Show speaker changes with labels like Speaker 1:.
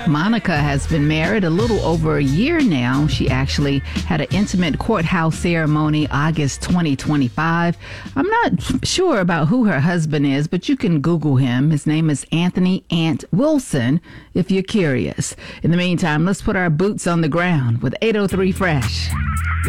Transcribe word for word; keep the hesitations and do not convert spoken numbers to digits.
Speaker 1: Monica has been married a little over a year now. She actually had an intimate courthouse ceremony August twenty twenty-five. I'm not sure about who her husband is, but you can Google him. His name is Anthony Ant Wilson if you're curious. In the meantime, let's put our boots on the ground with eight oh three Fresh.